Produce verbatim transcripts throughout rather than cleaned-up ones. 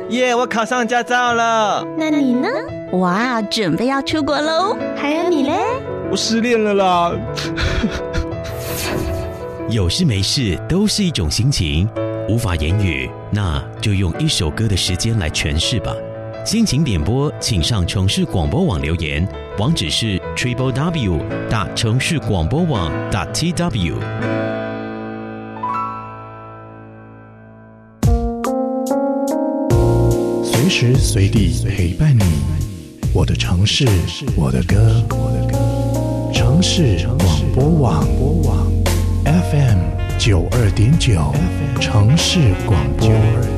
耶，我考上驾照了。 那你呢？ 哇，准备要出国喽。 还有你嘞？ 我失恋了啦。 有事没事都是一种心情，无法言语，那就用一首歌的时间来诠释吧。心情点播，请上城市广播网留言，网址是 triple w 打城市广播网 .tw。 随时随地陪伴你，我的城市，我的歌，城市广播网 F M 九二点九，城市广播。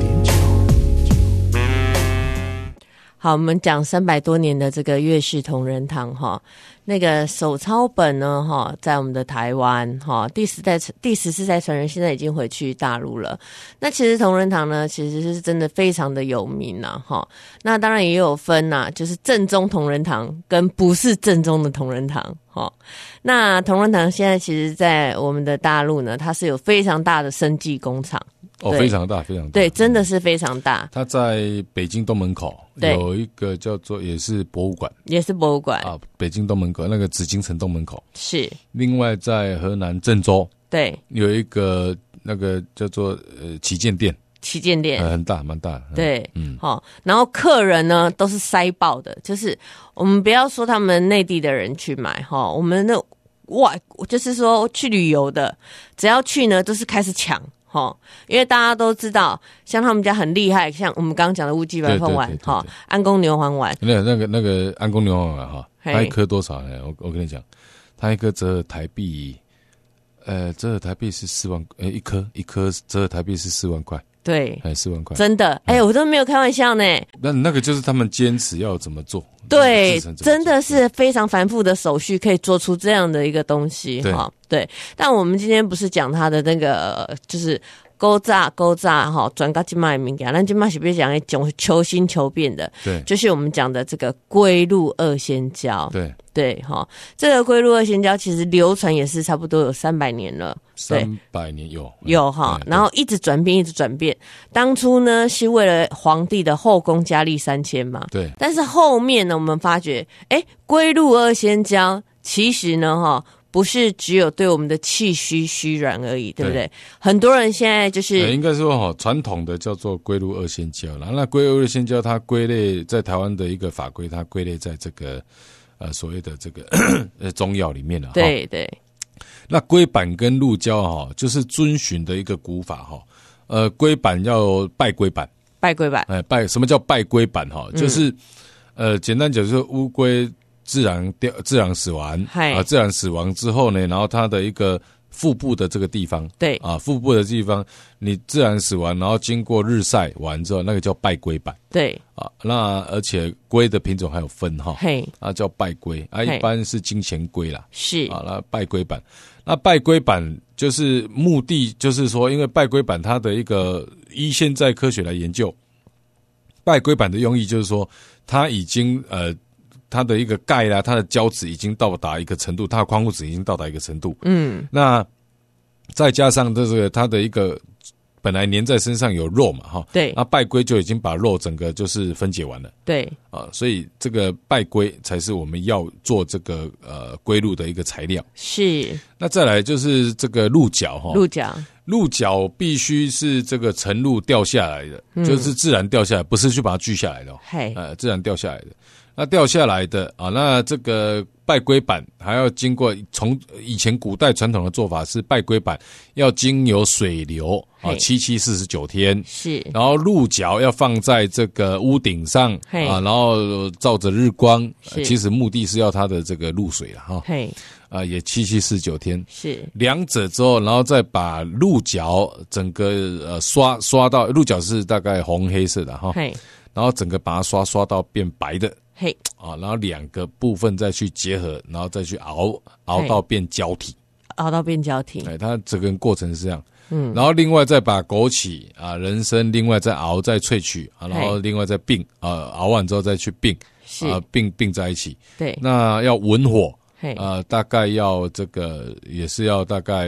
好，我们讲三百多年的这个岳氏同仁堂哈，那个手抄本呢哈，在我们的台湾哈，第十代第十四代传人现在已经回去大陆了。那其实同仁堂呢，其实是真的非常的有名呐哈。那当然也有分呐，就是正宗同仁堂跟不是正宗的同仁堂哈。那同仁堂现在其实在我们的大陆呢，它是有非常大的生技工厂。 哦，非常大，非常大， 对，真的是非常大。 它在北京东门口有一个叫做也是博物馆， 也是博物馆啊，北京东门口那个紫禁城东门口是。 另外在河南郑州， 对， 有一个那个叫做呃旗舰店， 旗舰店、 呃、很大，蛮大的。 对，嗯，好，然后客人呢都是塞爆的，就是我们不要说他们内地的人去买哈，我们的哇，就是说去旅游的，只要去呢都是开始抢。齁，因为大家都知道，像他们家很厉害，像我们刚刚讲的乌鸡白凤丸，齁，安宫牛黄丸， 那那个那个安宫牛黄丸哈，它一颗多少呢？我我跟你讲，它一颗折合台币，呃，折合台币是四万，呃，一颗一颗折合台币是四万块。对，哎，四万块， 真的，哎、欸，我都没有开玩笑呢。 那那个就是他们坚持要怎么做， 对，真的是非常繁复的手续，可以做出这样的一个东西哈。对，但我们今天不是讲它的那个，就是勾炸勾炸哈，转到今麦物件，咱今麦是不是讲一种求新求变的？对，就是我们讲的这个龟鹿二仙胶。对对哈，这个龟鹿二仙胶其实流传也是差不多有三百年了。 三百年有有哈，然后一直转变，一直转变。当初呢是为了皇帝的后宫佳丽三千嘛，对。但是后面呢，我们发觉，哎，龟鹿二仙胶其实呢，哈，不是只有对我们的气虚虚软而已，对不对？对，很多人现在就是， 呃、应该说哈，传统的叫做龟鹿二仙胶啦。那龟鹿二仙胶它归类在台湾的一个法规，它归类在这个呃所谓的这个呃中药里面了。对对。那龟板跟鹿胶哈，就是遵循的一个古法哈。呃，龟板要拜龟板， 拜龟板， 哎，拜什么叫拜龟板哈？就是、嗯、呃，简单讲就是乌龟自然掉、自然死亡啊，自然死亡之后呢，然后它的一个腹部的这个地方，对啊，腹部的地方你自然死亡，然后经过日晒完之后，那个叫拜龟板。对啊，那而且龟的品种还有分哈，嘿啊叫拜龟啊，一般是金钱龟啦，是啊，那拜龟板。那拜龟板就是目的，就是说，因为拜龟板它的一个依现在科学来研究，拜龟板的用意就是说，它已经呃，它的一个钙啦，它的胶质已经到达一个程度，它的矿物质已经到达一个程度，嗯，那再加上这个它的一个本来粘在身上有肉嘛，哈，对，那拜龟就已经把肉整个就是分解完了，对，啊，所以这个拜龟才是我们要做这个呃龟鹿的一个材料。是，那再来就是这个鹿角哈，鹿角，鹿角必须是这个成鹿掉下来的，嗯、就是自然掉下来，不是去把它锯下来的、哦，嘿，呃，自然掉下来的。那掉下来的啊，那这个拜龟板还要经过从以前古代传统的做法是拜龟板要经由水流啊，七七四十九天是，然后鹿角要放在这个屋顶上啊，然后照着日光，其实目的是要它的这个露水了哈，嘿啊也七七四十九天是两者之后，然后再把鹿角整个呃刷刷到鹿角是大概红黑色的哈，然后整个把它刷刷到变白的。嘿啊，然后两个部分再去结合，然后再去熬熬到变胶体， 熬到变胶体。 哎，它整个过程是这样。嗯，然后另外再把枸杞啊、人参，另外再熬再萃取啊，然后另外再并啊，熬完之后再去并啊，并并在一起。对，那要文火，呃，大概要这个也是要大概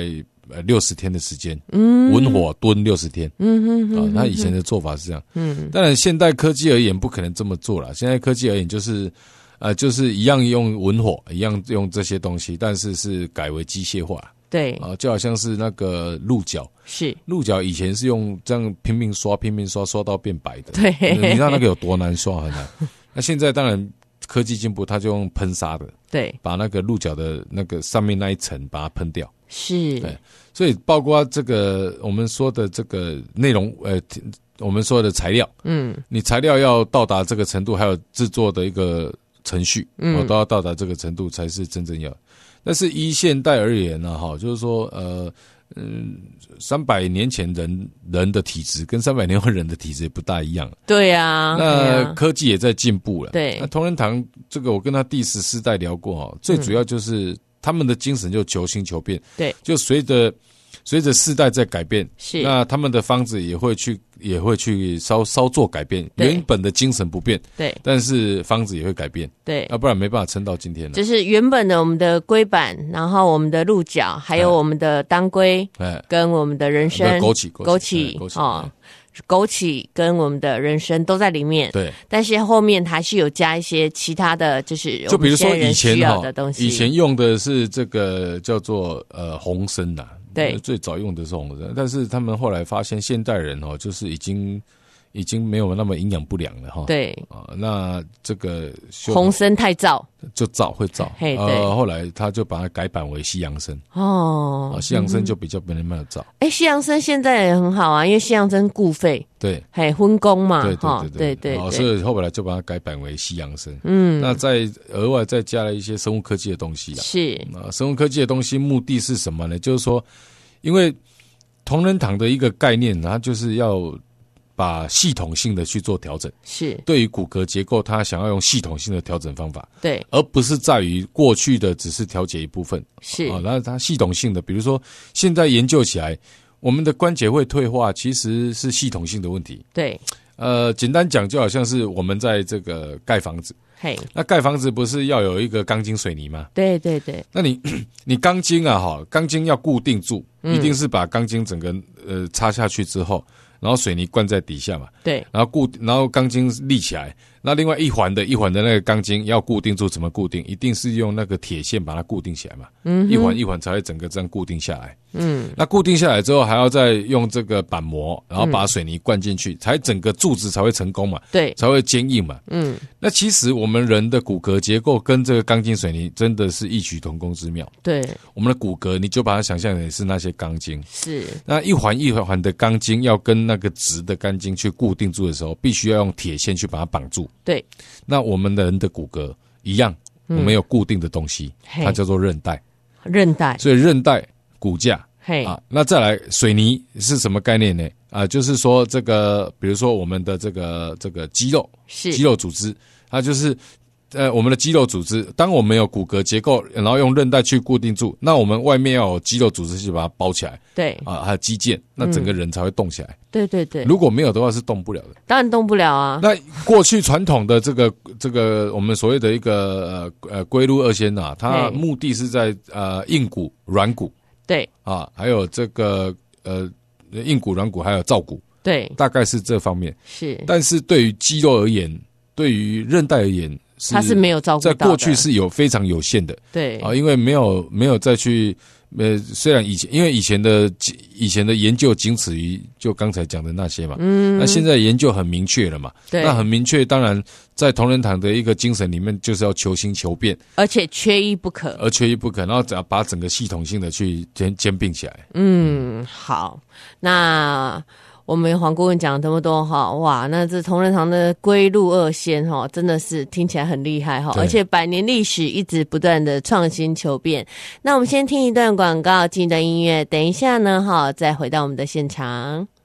呃六十天的时间，嗯，文火炖六十天，嗯哼哼，啊，他以前的做法是这样，嗯，当然现代科技而言不可能这么做了，现在科技而言就是呃就是一样用文火，一样用这些东西，但是是改为机械化。 对啊，就好像是那个鹿角， 是鹿角以前是用这样拼命刷、拼命刷，刷到变白的。 对， 你知道那个有多难刷，很难。那现在当然科技进步，它就用喷砂的， 对， 把那个鹿角的那个上面那一层把它喷掉。 是， 对，所以包括这个我们说的这个内容，呃，我们说的材料，嗯，你材料要到达这个程度，还有制作的一个程序，嗯、哦，都要到达这个程度才是真正要。但是依现代而言呢，哈，就是说，呃，嗯，三百年前人人的体质跟三百年后人的体质也不大一样。 对啊， 那科技也在进步了。 对， 那同仁堂这个，我跟他第十四代聊过哈，最主要就是他们的精神就求新求变。 对， 就随着随着世代在改变， 是那他们的方子也会去也会去稍稍做改变，原本的精神不变，对，但是方子也会改变，对，要、啊、不然没办法撑到今天了。 就是原本的我们的龟板，然后我们的鹿角，还有我们的当归，哎，跟我们的人参、 枸杞、 枸杞、枸杞哦。枸杞跟我们的人参都在里面，对，但是后面还是有加一些其他的，就是就比如说以前的东西， 以前用的是这个叫做呃红参呐， 对， 最早用的是红参，但是他们后来发现现代人哦，就是已经已经没有那么营养不良了哈， 对啊，那这个红参太燥， 就燥会燥， 嘿，对， 呃，后来他就把它改版为西洋参哦，啊，西洋参就比较没那么燥。 哎、欸，西洋参现在也很好啊，因为西洋参固肺， 对， 嘿，荤功嘛， 对对对对对对， 所以后来就把它改版为西洋参，嗯，那再额外再加了一些生物科技的东西啦， 是啊，生物科技的东西目的是什么呢？就是说，因为同仁堂的一个概念，它就是要把系统性的去做调整，是对于骨骼结构，它想要用系统性的调整方法，对，而不是在于过去的只是调节一部分，是啊，那它系统性的，比如说现在研究起来，我们的关节会退化，其实是系统性的问题，对，呃，简单讲就好像是我们在这个盖房子，嘿，那盖房子不是要有一个钢筋水泥吗？ 对对对， 那你你钢筋啊，哈，钢筋要固定住，嗯、一定是把钢筋整个呃插下去之后。然后水泥灌在底下嘛，对，然后固，然后钢筋立起来，那另外一环的一环的那个钢筋要固定住，怎么固定？一定是用那个铁线把它固定起来嘛，嗯，一环一环才会整个这样固定下来，嗯，那固定下来之后还要再用这个板模，然后把水泥灌进去，嗯、才整个柱子才会成功嘛，对，才会坚硬嘛，嗯，那其实我们人的骨骼结构跟这个钢筋水泥真的是异曲同工之妙，对，我们的骨骼你就把它想象成是那些钢筋，是，那一环一环的钢筋要跟那个直的钢筋去固定住的时候，必须要用铁线去把它绑住。对，那我们的人的骨骼一样，嗯、我们有固定的东西，它叫做韧带。 韧带， 所以韧带、骨架，嘿啊，那再来水泥是什么概念呢？啊，就是说这个，比如说我们的这个这个肌肉，是肌肉组织，它就是。呃，我们的肌肉组织，当我们有骨骼结构，然后用韧带去固定住，那我们外面要有肌肉组织去把它包起来，对啊，还有肌腱，那整个人才会动起来。嗯、对对对，如果没有的话是动不了的， 当然动不了啊。 那过去传统的这个这个我们所谓的一个呃呃龟鹿二仙啊，它目的是在呃硬骨、软骨，对啊，还有这个呃硬骨、软骨还有造骨，对，大概是这方面是。但是对于肌肉而言，对于韧带而言， 它是没有照顾到的， 在过去是有非常有限的，对啊，因为没有没有再去呃，虽然以前因为以前的以前的研究仅此于就刚才讲的那些嘛，嗯，那现在研究很明确了嘛，对，那很明确，当然在同仁堂的一个精神里面，就是要求新求变， 而且缺一不可， 而缺一不可，然后只要把整个系统性的去兼兼并起来。 嗯，好，那。我们黄顾问讲了这么多哈，哇，那这同仁堂的龟鹿二仙哈，真的是听起来很厉害哈，而且百年历史一直不断的创新求变。那我们先听一段广告，进一段音乐，等一下呢哈，再回到我们的现场。